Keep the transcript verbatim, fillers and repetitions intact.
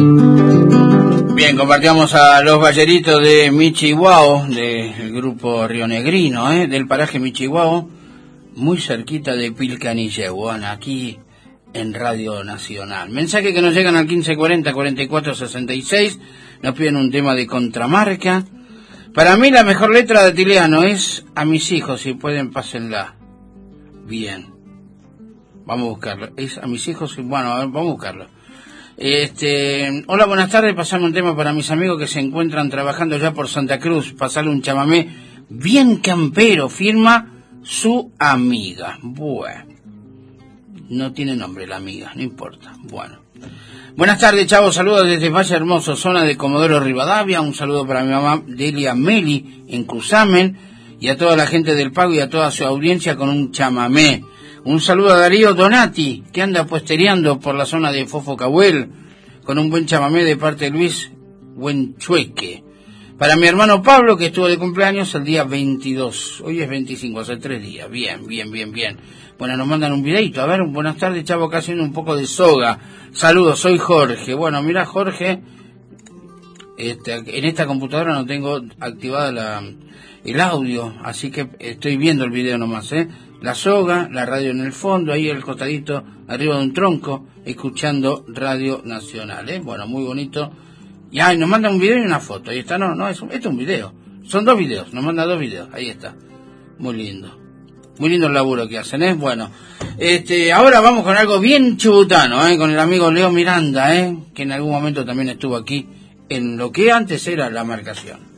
Bien, compartíamos a los balleritos de Michihuao, del grupo rionegrino, ¿eh? del paraje Michihuao, muy cerquita de Pilcanilleu, aquí en Radio Nacional. Mensaje que nos llegan al quince cuarenta, cuarenta y cuatro sesenta y seis, nos piden un tema de Contramarca. Para mí la mejor letra de Atiliano es A mis hijos, si pueden pásenla. Bien, vamos a buscarlo. Es A mis hijos, bueno, a ver, vamos a buscarlo. Este, hola, buenas tardes, pasame un tema para mis amigos que se encuentran trabajando ya por Santa Cruz, pasarle un chamamé bien campero, firma Su Amiga. Bueno, no tiene nombre la amiga, no importa. Bueno, buenas tardes, chavos, saludos desde Valle Hermoso, zona de Comodoro Rivadavia, un saludo para mi mamá Delia Meli en Cusamen y a toda la gente del Pago y a toda su audiencia con un chamamé. Un saludo a Darío Donati, que anda puestereando por la zona de Fofo Cahuel, con un buen chamamé de parte de Luis Buenchueque. Para mi hermano Pablo, que estuvo de cumpleaños el día veintidós. Hoy es veinticinco, hace tres días. Bien, bien, bien, bien. Bueno, nos mandan un videito. A ver, buenas tardes, chavo, acá haciendo un poco de soga. Saludos, soy Jorge. Bueno, mira, Jorge, este, en esta computadora no tengo activada la, el audio, así que estoy viendo el video nomás, ¿eh? La soga, la radio en el fondo, ahí el costadito arriba de un tronco, escuchando Radio Nacional, ¿eh? Bueno, muy bonito. Y ahí nos manda un video y una foto. Ahí está, no, no, es un, esto es un video. Son dos videos, nos manda dos videos, ahí está. Muy lindo. Muy lindo el laburo que hacen, ¿eh? Bueno, este, ahora vamos con algo bien chubutano, ¿eh? Con el amigo Leo Miranda, ¿eh? Que en algún momento también estuvo aquí en lo que antes era La Marcación.